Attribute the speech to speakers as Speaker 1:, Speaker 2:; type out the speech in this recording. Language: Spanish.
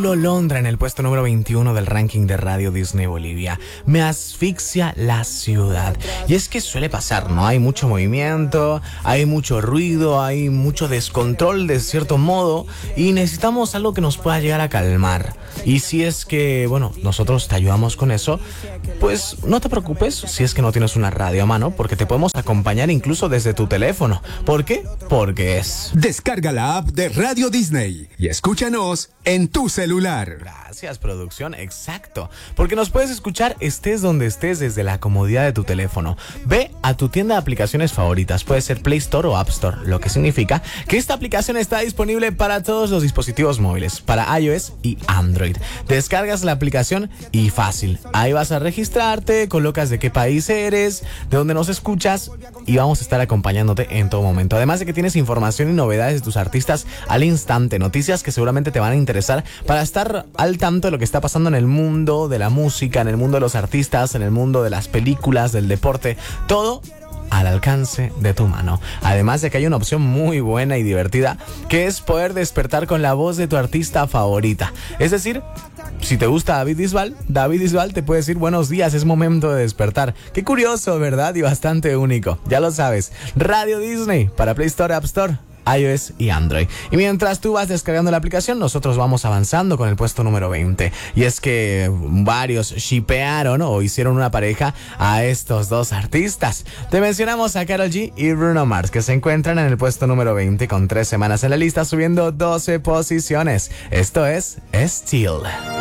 Speaker 1: Paulo Londra en el puesto número 21 del ranking de Radio Disney Bolivia. Me asfixia la ciudad. Y es que suele pasar, ¿no? Hay mucho movimiento, hay mucho ruido, hay mucho descontrol de cierto modo y necesitamos algo que nos pueda llegar a calmar. Y si es que, bueno, nosotros te ayudamos con eso, pues no te preocupes si es que no tienes una radio a mano, porque te podemos acompañar incluso desde tu teléfono. ¿Por qué? Porque es...
Speaker 2: Descarga la app de Radio Disney y escúchanos en tu celular.
Speaker 1: Gracias, producción, exacto. Porque nos puedes escuchar estés donde estés desde la comodidad de tu teléfono. Ve a tu tienda de aplicaciones favoritas, puede ser Play Store o App Store, lo que significa que esta aplicación está disponible para todos los dispositivos móviles, para iOS y Android. Descargas la aplicación y fácil, ahí vas a registrarte, colocas de qué país eres, de dónde nos escuchas y vamos a estar acompañándote en todo momento. Además de que tienes información y novedades de tus artistas al instante, noticias que seguramente te van a interesar para estar al tanto de lo que está pasando en el mundo de la música, en el mundo de los artistas, en el mundo de las películas, del deporte, todo al alcance de tu mano. Además de que hay una opción muy buena y divertida, que es poder despertar con la voz de tu artista favorita. Es decir, si te gusta David Bisbal te puede decir buenos días, es momento de despertar. Qué curioso, ¿verdad? Y bastante único. Ya lo sabes, Radio Disney para Play Store, App Store, iOS y Android. Y mientras tú vas descargando la aplicación, nosotros vamos avanzando con el puesto número 20. Y es que varios shippearon o hicieron una pareja a estos dos artistas. Te mencionamos a Karol G y Bruno Mars, que se encuentran en el puesto número 20 con 3 semanas en la lista, subiendo 12 posiciones. Esto es Still.